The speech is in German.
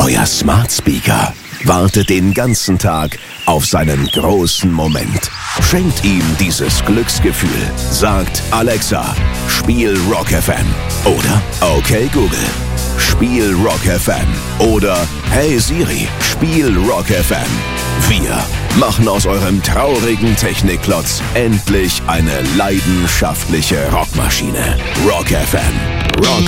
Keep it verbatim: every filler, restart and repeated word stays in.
Euer Smart Speaker wartet den ganzen Tag auf seinen großen Moment. Schenkt ihm dieses Glücksgefühl. Sagt Alexa, spiel Rock F M. Oder okay Google, spiel Rock F M. Oder hey Siri, spiel Rock F M. Wir machen aus eurem traurigen Technikklotz endlich eine leidenschaftliche Rockmaschine. Rock F M. Rock